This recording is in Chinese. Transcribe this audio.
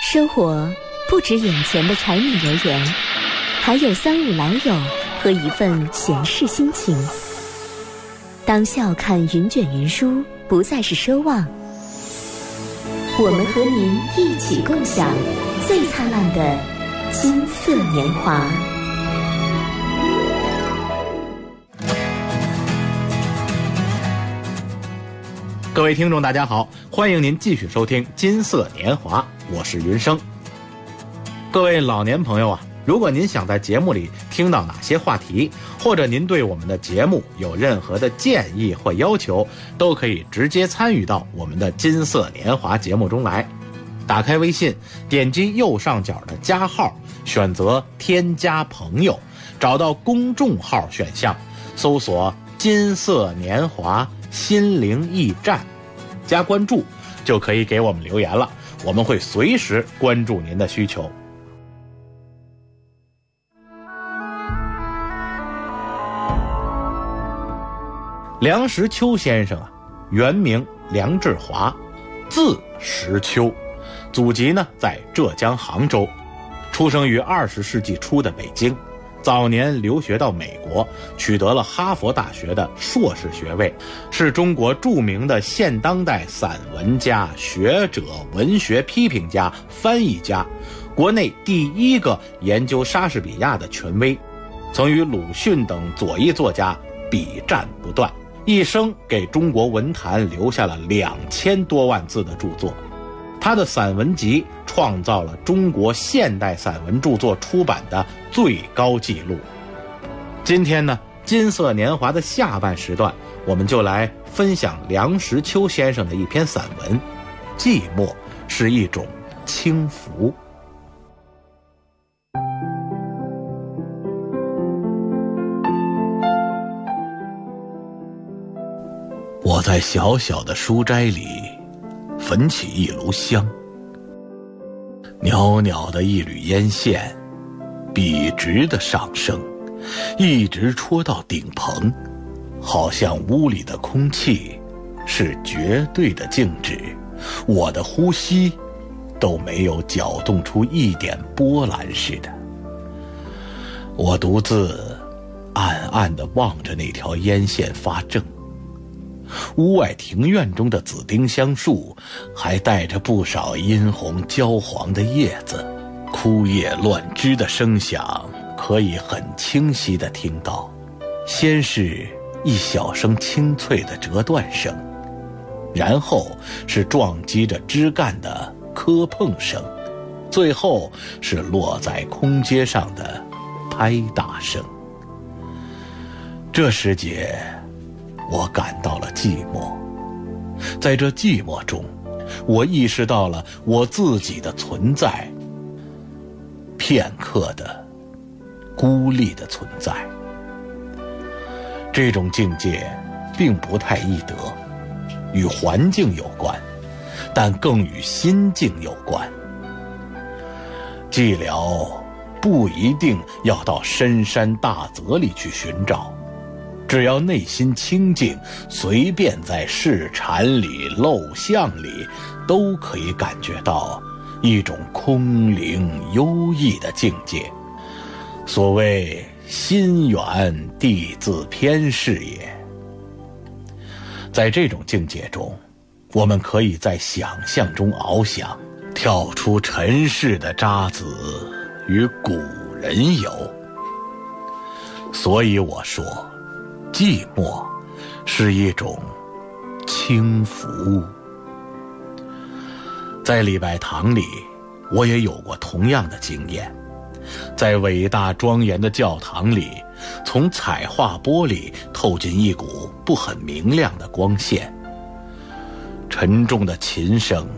生活不止眼前的柴米油盐，还有三五老友和一份闲适心情。当笑看云卷云舒不再是奢望，我们和您一起共享最灿烂的金色年华。 各位听众大家好，欢迎您继续收听金色年华，我是云生。各位老年朋友啊，如果您想在节目里听到哪些话题，或者您对我们的节目有任何的建议或要求，都可以直接参与到我们的金色年华节目中来。打开微信，点击右上角的加号，选择添加朋友，找到公众号选项，搜索金色年华心灵驿站，加关注就可以给我们留言了，我们会随时关注您的需求。梁实秋先生啊，原名梁志华，字实秋，祖籍呢在浙江杭州，出生于20世纪初的北京。早年留学到美国，取得了哈佛大学的硕士学位，是中国著名的现当代散文家、学者、文学批评家、翻译家，国内第一个研究莎士比亚的权威，曾与鲁迅等左翼作家笔战不断，一生给中国文坛留下了2000多万字的著作。他的散文集创造了中国现代散文著作出版的最高纪录。今天呢，金色年华的下半时段，我们就来分享梁实秋先生的一篇散文《寂寞是一种轻浮》。我在小小的书斋里焚起一炉香，袅袅的一缕烟线笔直的上升，一直戳到顶棚，好像屋里的空气是绝对的静止，我的呼吸都没有搅动出一点波澜似的。我独自暗暗地望着那条烟线发怔。屋外庭院中的紫丁香树还带着不少殷红焦黄的叶子，枯叶乱枝的声响可以很清晰地听到，先是一小声清脆的折断声，然后是撞击着枝干的磕碰声，最后是落在空阶上的拍打声。这时节我感到了寂寞，在这寂寞中，我意识到了我自己的存在，片刻的孤立的存在。这种境界并不太易得，与环境有关，但更与心境有关。寂寥不一定要到深山大泽里去寻找，只要内心清静，随便在市禅里、陋巷里，都可以感觉到一种空灵幽逸的境界。所谓心远地自偏是也。在这种境界中，我们可以在想象中翱翔，跳出尘世的渣滓，与古人游。所以我说，寂寞是一种轻浮。在礼拜堂里，我也有过同样的经验。在伟大庄严的教堂里，从彩画玻璃透进一股不很明亮的光线，沉重的琴声